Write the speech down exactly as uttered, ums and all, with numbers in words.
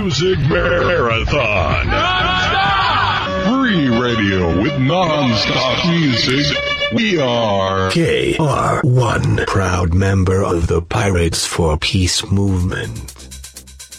Music Marathon. Non-stop! Free radio with non-stop music. We are K R one, proud member of the Pirates for Peace movement.